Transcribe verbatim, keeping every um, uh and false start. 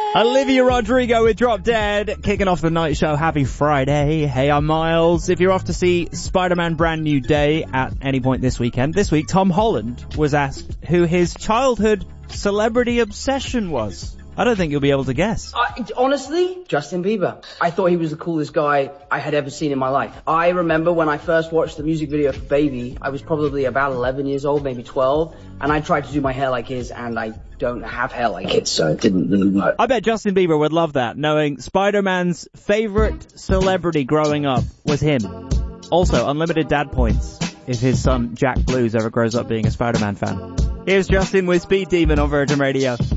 Olivia Rodrigo with Drop Dead, kicking off the night show. Happy Friday. Hey, I'm Miles. If you're off to see Spider-Man Brand New Day at any point this weekend, this week Tom Holland was asked who his childhood celebrity obsession was. I don't think you'll be able to guess. Uh, honestly, Justin Bieber. I thought he was the coolest guy I had ever seen in my life. I remember when I first watched the music video for Baby, I was probably about eleven years old, maybe twelve, and I tried to do my hair like his, and I don't have hair like his, so it didn't really work. I bet Justin Bieber would love that, knowing Spider-Man's favorite celebrity growing up was him. Also, unlimited dad points if his son Jack Blues ever grows up being a Spider-Man fan. Here's Justin with Speed Demon on Virgin Radio.